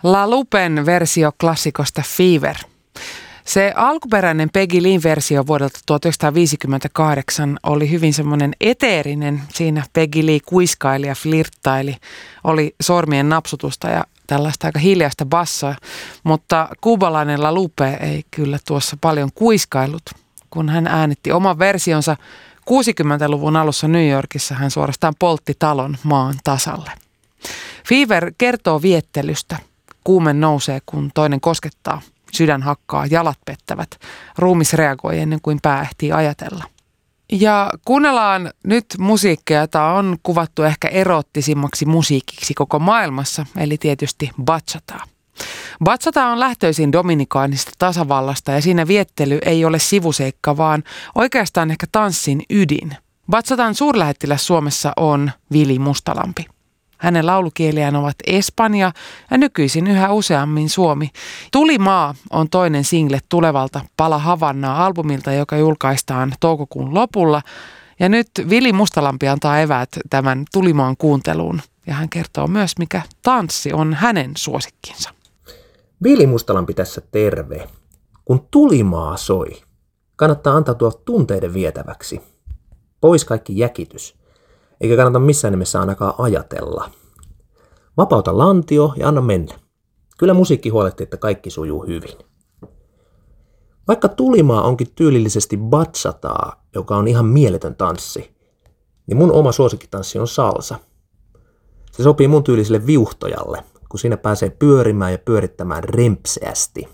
La Lupen versio klassikosta Fever. Se alkuperäinen Peggy Leen versio vuodelta 1958 oli hyvin semmoinen eteerinen. Siinä Peggy Lee kuiskaili ja flirttaili, oli sormien napsutusta ja tällaista aika hiljaista bassoa. Mutta kuubalainen La Lupe ei kyllä tuossa paljon kuiskailut. Kun hän äänitti oman versionsa 60-luvun alussa New Yorkissa, hän suorastaan poltti talon maan tasalle. Fever kertoo viettelystä. Kuume nousee, kun toinen koskettaa. Sydän hakkaa, jalat pettävät. Ruumis reagoi ennen kuin pää ehtii ajatella. Ja kuunnellaan nyt musiikkia, jota on kuvattu ehkä eroottisimmaksi musiikiksi koko maailmassa, eli tietysti bachataa. Bachata on lähtöisin Dominikaanista tasavallasta ja siinä viettely ei ole sivuseikka, vaan oikeastaan ehkä tanssin ydin. Bachatan suurlähettiläs Suomessa on Vili Mustalampi. Hänen laulukieliään ovat espanja ja nykyisin yhä useammin suomi. Tulimaa on toinen single tulevalta Pala Havannaa -albumilta, joka julkaistaan toukokuun lopulla. Ja nyt Vili Mustalampi antaa eväät tämän Tulimaan kuunteluun. Ja hän kertoo myös, mikä tanssi on hänen suosikkinsa. Vili Mustalampi tässä terve. Kun tulimaa soi, kannattaa antautua tunteiden vietäväksi. Pois kaikki jäkitys. Eikä kannata missään nimessä ainakaan ajatella. Vapauta lantio ja anna mennä. Kyllä musiikki huolehtii, että kaikki sujuu hyvin. Vaikka tulimaa onkin tyylillisesti bachataa, joka on ihan mieletön tanssi, niin mun oma suosikkitanssi on salsa. Se sopii mun tyyliselle viuhtojalle, kun siinä pääsee pyörimään ja pyörittämään rempseästi.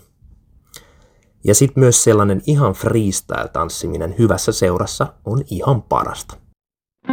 Ja sit myös sellainen ihan freestyle-tanssiminen hyvässä seurassa on ihan parasta.